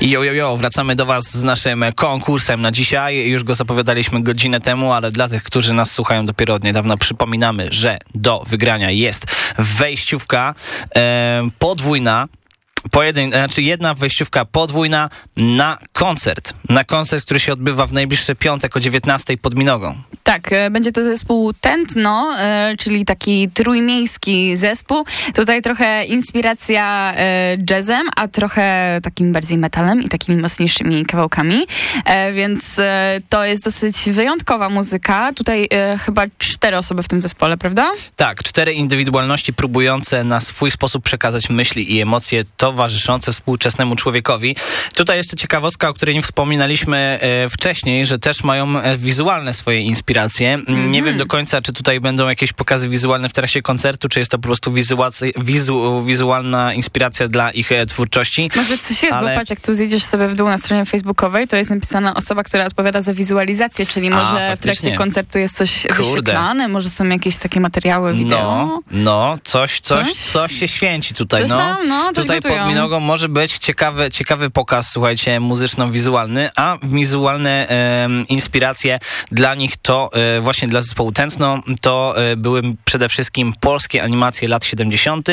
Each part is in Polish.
Jo, wracamy do was z naszym konkursem na dzisiaj. Już go zapowiadaliśmy godzinę temu, ale dla tych, którzy nas słuchają dopiero od niedawna, przypominamy, że do wygrania jest wejściówka podwójna. Jedna wejściówka podwójna na koncert, który się odbywa w najbliższy piątek o 19:00 pod Minogą. Tak, będzie to zespół Tętno, czyli taki trójmiejski zespół. Tutaj trochę inspiracja jazzem, a trochę takim bardziej metalem i takimi mocniejszymi kawałkami, więc to jest dosyć wyjątkowa muzyka. Tutaj chyba 4 osoby w tym zespole, prawda? Tak, 4 indywidualności próbujące na swój sposób przekazać myśli i emocje towarzyszące współczesnemu człowiekowi. Tutaj jeszcze ciekawostka, o której nie wspominaliśmy wcześniej, że też mają wizualne swoje inspiracje. Nie wiem do końca, czy tutaj będą jakieś pokazy wizualne w trakcie koncertu, czy jest to po prostu wizualna inspiracja dla ich twórczości. Może coś jest, bo patrz, jak tu zjedziesz sobie w dół na stronie facebookowej, to jest napisana osoba, która odpowiada za wizualizację, czyli może w trakcie koncertu jest coś wyświetlane, może są jakieś takie materiały wideo. Coś się święci tutaj. Coś tam, tutaj pod Minogą może być ciekawy pokaz, słuchajcie, muzyczno-wizualny, a wizualne inspiracje dla nich to właśnie dla zespołu Tętno to były przede wszystkim polskie animacje lat 70.,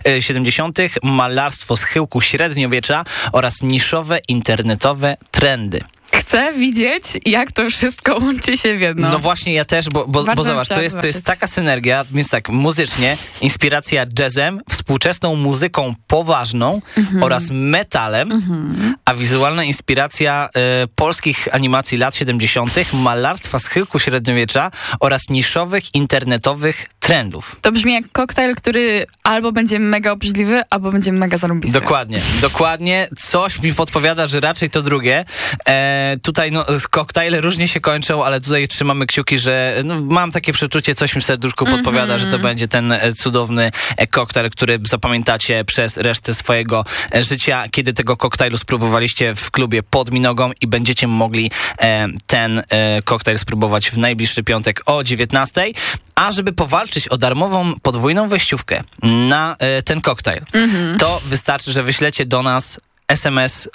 malarstwo schyłku średniowiecza oraz niszowe internetowe trendy. Chcę widzieć, jak to wszystko łączy się w jedno. No właśnie, ja też, bo zobacz, to jest taka synergia, więc tak, muzycznie, inspiracja jazzem, współczesną muzyką poważną oraz metalem, a wizualna inspiracja polskich animacji lat 70., malarstwa schyłku średniowiecza oraz niszowych internetowych trendów. To brzmi jak koktajl, który albo będzie mega obrzydliwy, albo będzie mega zarąbisty. Dokładnie. Coś mi podpowiada, że raczej to drugie. Tutaj koktajle różnie się kończą, ale tutaj trzymamy kciuki, że mam takie przeczucie, coś mi w serduszku podpowiada, że to będzie ten cudowny koktajl, który zapamiętacie przez resztę swojego życia, kiedy tego koktajlu spróbowaliście w klubie pod Minogą i będziecie mogli ten koktajl spróbować w najbliższy piątek o 19:00. A żeby powalczyć o darmową podwójną wejściówkę na ten koktajl, to wystarczy, że wyślecie do nas SMS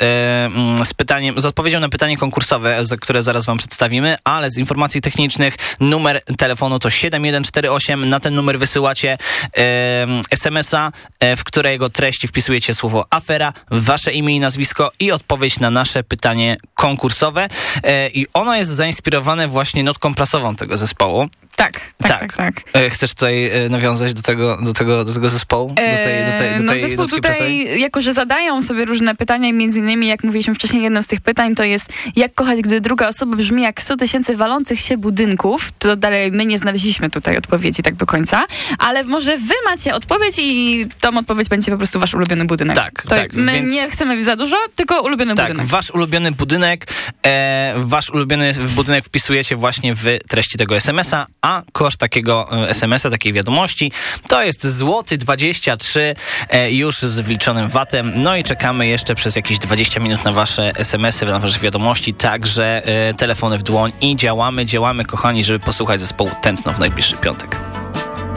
z odpowiedzią na pytanie konkursowe, które zaraz wam przedstawimy, ale z informacji technicznych numer telefonu to 7148. Na ten numer wysyłacie SMS-a, w którego treści wpisujecie słowo afera, wasze imię i nazwisko i odpowiedź na nasze pytanie konkursowe. I ono jest zainspirowane właśnie notką prasową tego zespołu. Tak. Chcesz tutaj nawiązać do tego zespołu? Zespół tutaj, jako że zadają sobie różne pytania i między innymi, jak mówiliśmy wcześniej, jednym z tych pytań to jest, jak kochać, gdy druga osoba brzmi jak 100 000 walących się budynków. To dalej my nie znaleźliśmy tutaj odpowiedzi tak do końca, ale może wy macie odpowiedź i tą odpowiedź będzie po prostu wasz ulubiony budynek. Tak. My nie chcemy za dużo, tylko ulubiony budynek. Wasz ulubiony budynek. Wasz ulubiony budynek wpisujecie właśnie w treści tego SMS-a, a koszt takiego SMS-a, takiej wiadomości to jest złoty 23 już z wliczonym VAT-em. No i czekamy jeszcze przez jakieś 20 minut na wasze SMS-y, na wasze wiadomości, także telefony w dłoń i działamy, kochani, żeby posłuchać zespołu Tętno w najbliższy piątek.